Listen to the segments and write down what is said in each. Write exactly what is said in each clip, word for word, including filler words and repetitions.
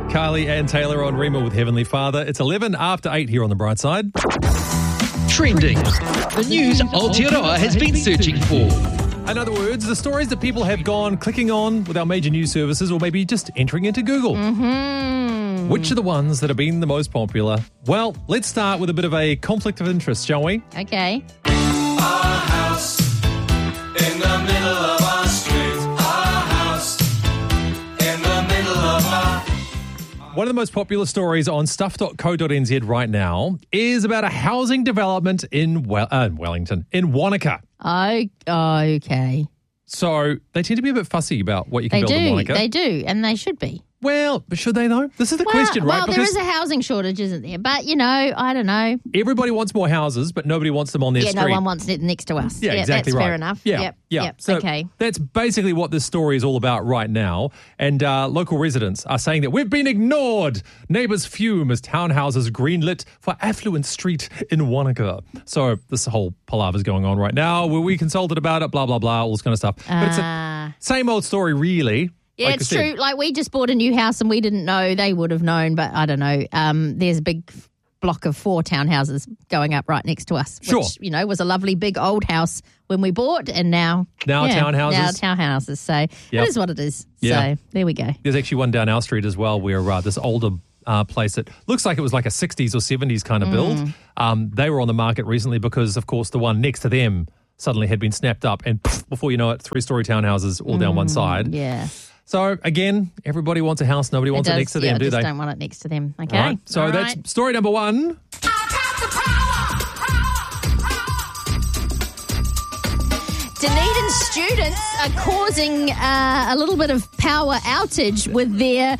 Carly and Taylor on Rima with Heavenly Father. It's eleven after eight here on the bright side. Trending. The news Aotearoa has been searching for. In other words, the stories that people have gone clicking on with our major news services or maybe just entering into Google. Mm-hmm. Which are the ones that have been the most popular? Well, let's start with a bit of a conflict of interest, shall we? Okay. Our house in the middle of our street. Our house in the middle of our... One of the most popular stories on stuff dot co dot n z right now is about a housing development in well, uh, Wellington, in Wanaka. Oh, okay. So they tend to be a bit fussy about what you can They build in do. Wanaka. They do, and they should be. Well, but should they though? This is the well, question, right? Well, there Because is a housing shortage, isn't there? But, you know, I don't know. everybody wants more houses, but nobody wants them on their Yeah, street. no one wants it next to us. Yeah, exactly that's right. fair enough. Yeah, Yep, yeah. yep, So okay. that's basically what this story is all about right now. And uh, local residents are saying that we've been ignored. Neighbours fume as townhouses greenlit for affluent street in Wanaka. So this whole palaver's going on right now. Were we consulted about it? Blah, blah, blah, all this kind of stuff. But it's a Ah. same old story, really. Yeah, Like I it's said. true. Like, we just bought a new house and we didn't know. They would have known, but I don't know. Um, there's a big block of four townhouses going up right next to us, which, Sure. you know, was a lovely big old house when we bought, and now... Now yeah, townhouses. Now townhouses. So Yep. it is what it is. Yeah. So there we go. There's actually one down our street as well where uh, this older uh, place that looks like it was like a sixties or seventies kind of build. Mm. Um, they were on the market recently because, of course, the one next to them suddenly had been snapped up and poof, before you know it, three-story townhouses all down one side. Yeah. So, again, everybody wants a house. Nobody wants it, does, next to yeah, them, I do just they? don't want it next to them. Okay. All right. So All that's right. story number one. Dunedin students are causing uh, a little bit of power outage with their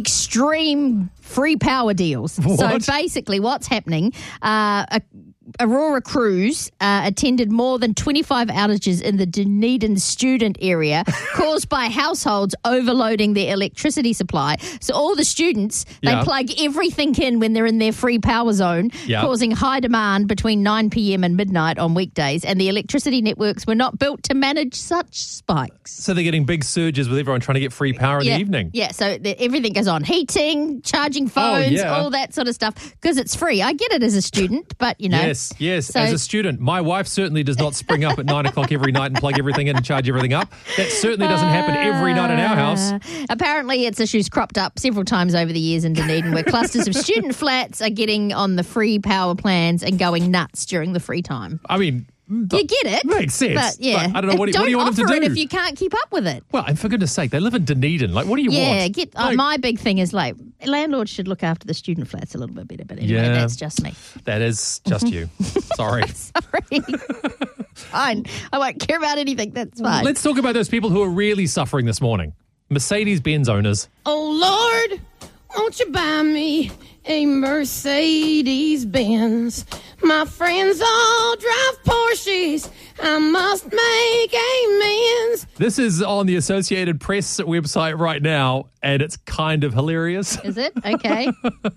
extreme free power deals. What? So basically what's happening, uh, a Aurora Cruise uh, attended more than twenty-five outages in the Dunedin student area caused by households overloading their electricity supply. So all the students, they Yeah. plug everything in when they're in their free power zone, Yeah. causing high demand between nine p.m. and midnight on weekdays. And the electricity networks were not built to manage such spikes. So they're getting big surges with everyone trying to get free power in yeah, the evening. Yeah, so the, everything goes on. Heating, charging phones, Oh, yeah. all that sort of stuff, because it's free. I get it as a student, but, you know. Yes, yes. So- As a student, my wife certainly does not spring up at nine o'clock every night and plug everything in and charge everything up. That certainly doesn't happen every night in our house. Uh, apparently, it's issues cropped up several times over the years in Dunedin where clusters of student flats are getting on the free power plans and going nuts during the free time. I mean, You get it. Makes sense. But, yeah. But I don't know, what do- what do you want them to Don't offer do? it if you can't keep up with it. well, and for goodness sake, they live in Dunedin. Like, what do you Yeah, want? get uh, Like, my big thing is like landlords should look after the student flats a little bit better. But anyway, Yeah. that's just me. That is just you. Sorry. Sorry. Fine. I won't care about anything. That's fine. Let's talk about those people who are really suffering this morning. Mercedes-Benz owners. Oh Lord, won't you buy me a Mercedes Benz? My friends all drive Porsches. I must make amends. This is on the Associated Press website right now, and it's kind of hilarious. Is it? Okay.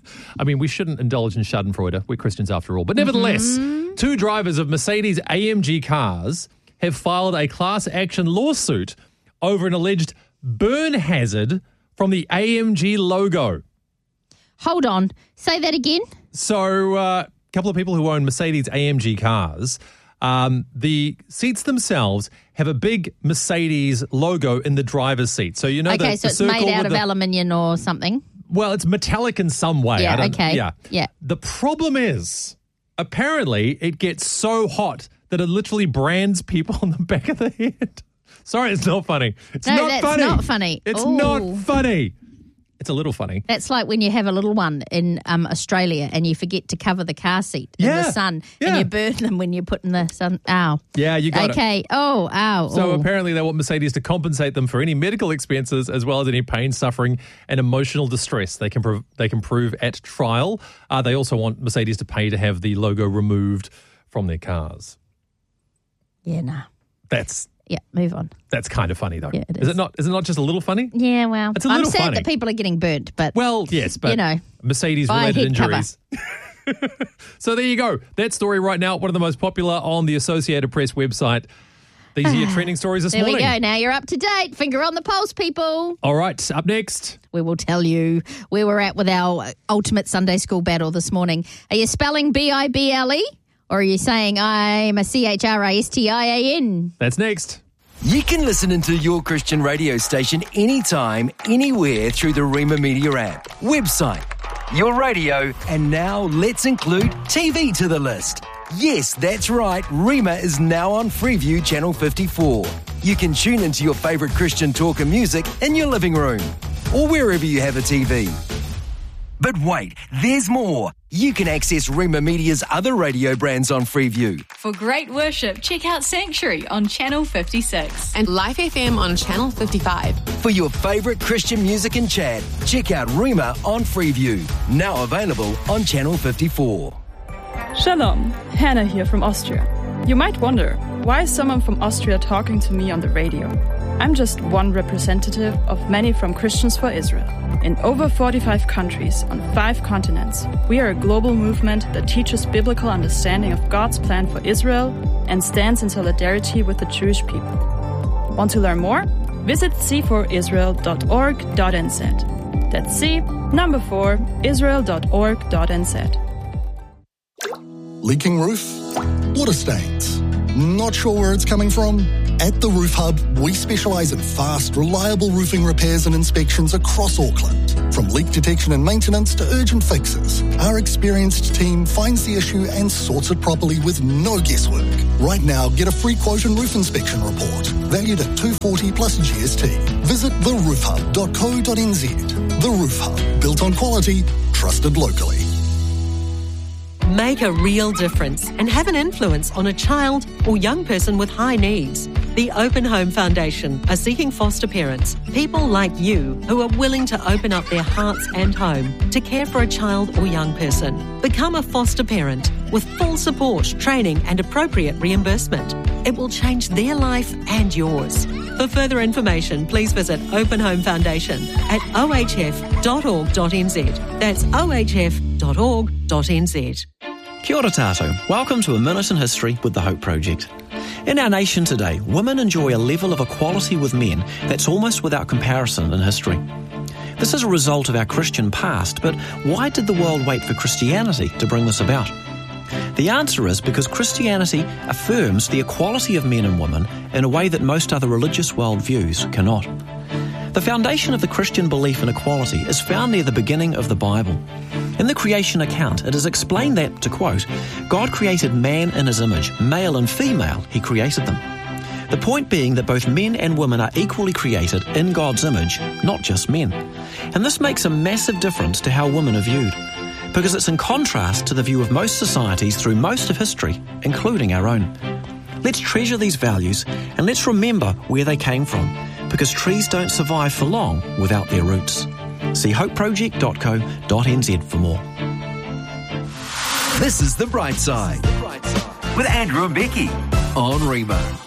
I mean, we shouldn't indulge in schadenfreude. We're Christians after all. But nevertheless, two drivers of Mercedes A M G cars have filed a class action lawsuit over an alleged burn hazard from the A M G logo. Hold on. Say that again. So uh, a couple of people who own Mercedes A M G cars, um, the seats themselves have a big Mercedes logo in the driver's seat. So you know Okay, the, so the it's circle made out with of the, aluminium or something. Well, it's metallic in some way. Yeah, I don't, okay. Yeah. Yeah. The problem is, apparently, it gets so hot that it literally brands people on the back of the head. Sorry, it's not funny. It's No, not that's funny. not funny. It's Ooh. not funny. It's a little funny. That's like when you have a little one in um, Australia and you forget to cover the car seat in Yeah, the sun yeah. and you burn them when you put in the sun. Ow. Yeah, you got it. Okay. Oh, ow. So Ooh. apparently they want Mercedes to compensate them for any medical expenses as well as any pain, suffering and emotional distress they can prov- they can prove at trial. Uh, they also want Mercedes to pay to have the logo removed from their cars. Yeah, nah. That's Yeah, move on. that's kind of funny though. Yeah, it Is is. it not? Is it not just a little funny? Yeah, well, It's a I'm little sad funny. that people are getting burnt, but Well, yes, but You know, Mercedes-related buy a head cover. injuries. So there you go. That story right now, one of the most popular on the Associated Press website. These are your trending stories this There morning. we go. Now you're up to date. Finger on the pulse, people. All right, up next. We will tell you where we're at with our ultimate Sunday school battle this morning. Are you spelling B I B L E or are you saying I'm a C H R I S T I A N? That's next. You can listen into your Christian radio station anytime, anywhere through the Rima Media app, website, your radio, and now let's include T V to the list. Yes, that's right, Rima is now on Freeview Channel fifty-four. You can tune into your favourite Christian talk and music in your living room or wherever you have a T V. But wait, there's more. You can access Rima Media's other radio brands on Freeview. For great worship, check out Sanctuary on Channel fifty-six. And Life F M on Channel fifty-five. For your favourite Christian music and chat, check out Rima on Freeview, now available on Channel fifty-four. Shalom, Hannah here from Austria. You might wonder, why is someone from Austria talking to me on the radio? I'm just one representative of many from Christians for Israel. In over forty-five countries on five continents, we are a global movement that teaches biblical understanding of God's plan for Israel and stands in solidarity with the Jewish people. Want to learn more? Visit c four israel dot org dot n z. That's C, number four, israel dot org dot n z. Leaking roof? Water stains? Not sure where it's coming from? At the Roof Hub, we specialise in fast, reliable roofing repairs and inspections across Auckland. From leak detection and maintenance to urgent fixes, our experienced team finds the issue and sorts it properly with no guesswork. Right now, get a free quote and roof inspection report, valued at two hundred forty dollars plus G S T. Visit the roof hub dot co dot n z. The Roof Hub, built on quality, trusted locally. Make a real difference and have an influence on a child or young person with high needs. The Open Home Foundation are seeking foster parents, people like you who are willing to open up their hearts and home to care for a child or young person. Become a foster parent with full support, training and appropriate reimbursement. It will change their life and yours. For further information, please visit Open Home Foundation at o h f dot org dot n z. That's o h f dot org dot n z. Kia ora tātou. Welcome to A Minute in History with the Hope Project. In our nation today, women enjoy a level of equality with men that's almost without comparison in history. This is a result of our Christian past, but why did the world wait for Christianity to bring this about? The answer is because Christianity affirms the equality of men and women in a way that most other religious worldviews cannot. The foundation of the Christian belief in equality is found near the beginning of the Bible. In the creation account, it is explained that, to quote, God created man in his image, male and female, he created them. The point being that both men and women are equally created in God's image, not just men. And this makes a massive difference to how women are viewed, because it's in contrast to the view of most societies through most of history, including our own. Let's treasure these values and let's remember where they came from, because trees don't survive for long without their roots. See hope project dot co dot n z for more. This is The Bright Side with Andrew and Becky on Rima.